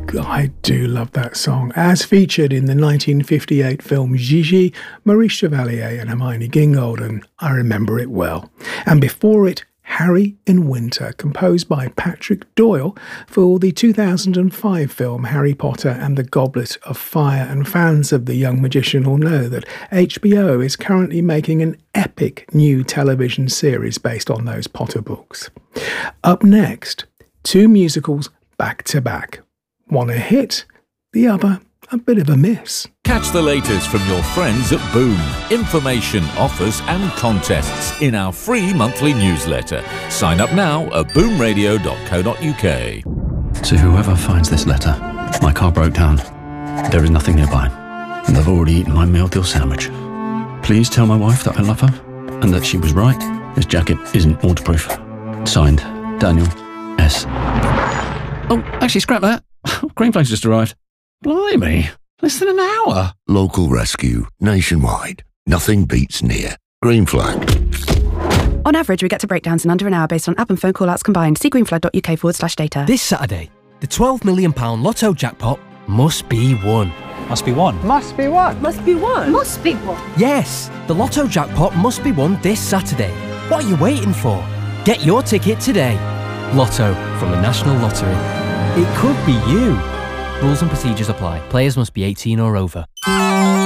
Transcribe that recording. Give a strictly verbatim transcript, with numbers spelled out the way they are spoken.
I do love that song. As featured in the nineteen fifty-eight film Gigi, Maurice Chevalier and Hermione Gingold, and I remember it well. And before it, Harry in Winter, composed by Patrick Doyle for the two thousand five film Harry Potter and the Goblet of Fire. And fans of The Young Magician will know that H B O is currently making an epic new television series based on those Potter books. Up next, two musicals back to back. One a hit, the other a bit of a miss. Catch the latest from your friends at Boom. Information, offers and contests in our free monthly newsletter. Sign up now at boom radio dot co dot uk. To whoever finds this letter, my car broke down. There is nothing nearby, and I've already eaten my meal deal sandwich. Please tell my wife that I love her, and that she was right. This jacket isn't waterproof. Signed, Daniel S. Oh, actually, scrap that. Green Flag's just arrived. Blimey, less than an hour. Local rescue, nationwide. Nothing beats near. Green Flag. On average, we get to breakdowns in under an hour based on app and phone call-outs combined. See greenflag.uk forward slash data. This Saturday, the twelve million pounds Lotto jackpot must be won. Must be won. Must be won. Must be won. Must be won. Yes, the Lotto jackpot must be won this Saturday. What are you waiting for? Get your ticket today. Lotto from the National Lottery. It could be you. Rules and procedures apply. Players must be eighteen or over.